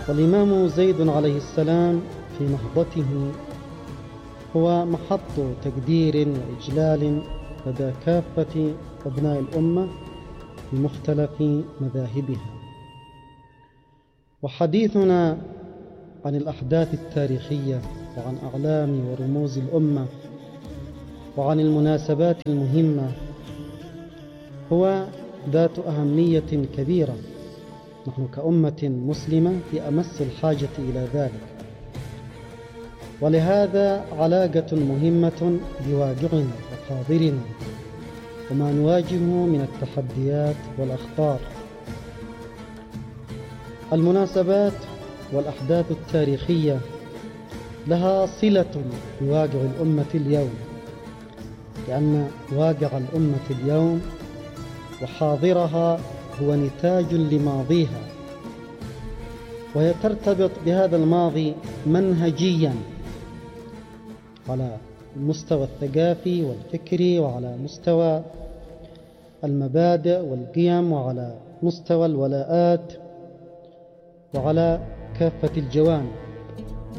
والإمام زيد عليه السلام في نهضته هو محط تقدير وإجلال لدى كافة أبناء الأمة بمختلف مذاهبها. وحديثنا عن الأحداث التاريخية وعن أعلام ورموز الأمة وعن المناسبات المهمة هو ذات أهمية كبيرة. نحن كأمة مسلمة في أمس الحاجة إلى ذلك، ولهذا علاقة مهمة بواقعنا وحاضرنا وما نواجهه من التحديات والأخطار. المناسبات والأحداث التاريخية لها صلة بواقع الأمة اليوم، لأن واقع الأمة اليوم وحاضرها هو نتاج لماضيها، وهي ترتبط بهذا الماضي منهجيا على المستوى الثقافي والفكري، وعلى مستوى المبادئ والقيم، وعلى مستوى الولاءات، وعلى كافة الجوانب.